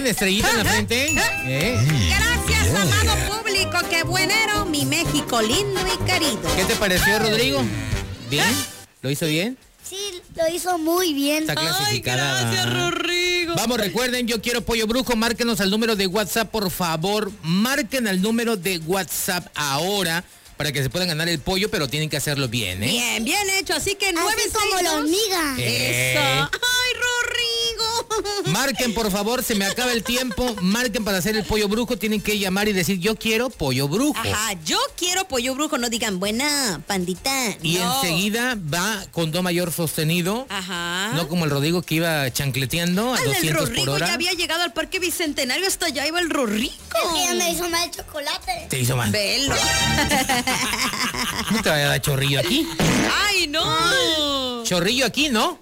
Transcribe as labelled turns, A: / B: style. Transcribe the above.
A: bien, estrellita en la frente.
B: Gracias, amado público, qué buenero, mi México lindo y querido.
A: ¿Qué te pareció, Rodrigo? ¿Bien? ¿Lo hizo bien?
C: Sí, lo hizo muy bien.
A: Está clasificada.
B: Ay, gracias, Rodrigo.
A: Vamos, recuerden, yo quiero pollo brujo. Márquenos al número de WhatsApp, por favor. Marquen al número de WhatsApp ahora para que se puedan ganar el pollo, pero tienen que hacerlo bien, ¿eh?
B: Bien, bien hecho. Así que 962.
C: Así como la hormiga.
B: Eso. Ay, Rodrigo.
A: Marquen, por favor, se me acaba el tiempo. Marquen para hacer el pollo brujo. Tienen que llamar y decir, yo quiero pollo brujo.
B: Ajá, yo quiero pollo brujo. No digan, buena, pandita.
A: Y
B: no.
A: enseguida va con do mayor sostenido.
B: Ajá.
A: No como el Rodrigo que iba chancleteando a
B: Al
A: 200 por
B: Rodrigo
A: hora.
B: ya había llegado al Parque Bicentenario, hasta allá iba el Rodrigo.
C: Es que ya me hizo mal el chocolate.
A: Te hizo mal.
B: Velo.
A: No te vaya a dar chorrillo aquí.
B: Ay, no.
A: Chorrillo aquí, ¿no?